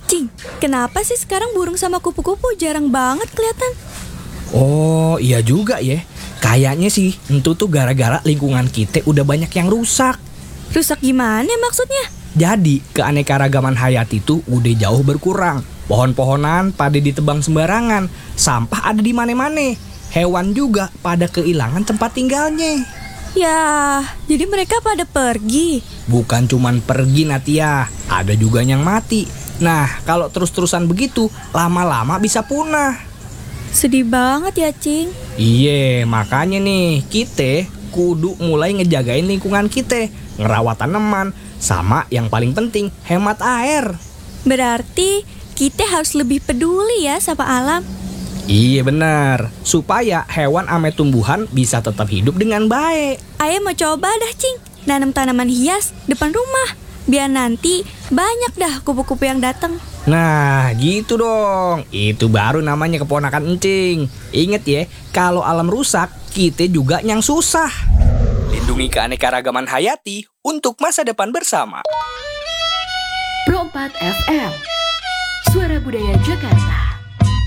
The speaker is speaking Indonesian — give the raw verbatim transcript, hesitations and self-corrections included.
Cing, kenapa sih sekarang burung sama kupu-kupu jarang banget kelihatan? Oh iya juga ya. Kayaknya sih itu tuh gara-gara lingkungan kita udah banyak yang rusak. Rusak gimana maksudnya? Jadi keanekaragaman hayati tuh udah jauh berkurang. Pohon-pohonan pada ditebang sembarangan. Sampah ada di mana-mana. Hewan juga pada kehilangan tempat tinggalnya. Ya, jadi mereka pada pergi. Bukan cuman pergi Natia, ada juga yang mati. Nah, kalau terus-terusan begitu, lama-lama bisa punah. Sedih banget ya, Cing. Iye, makanya nih, kita kudu mulai ngejagain lingkungan kita, ngerawat tanaman, sama yang paling penting, hemat air. Berarti kita harus lebih peduli ya sama alam. Iya benar, supaya hewan ame tumbuhan bisa tetap hidup dengan baik. Ayah mau coba dah, Cing, nanam tanaman hias depan rumah. Biar nanti banyak dah kupu-kupu yang datang. Nah, gitu dong. Itu baru namanya keponakan encing. Ingat ya, kalau alam rusak, kita juga yang susah. Lindungi keanekaragaman hayati untuk masa depan bersama. Pro empat F M, Suara Budaya Jakarta.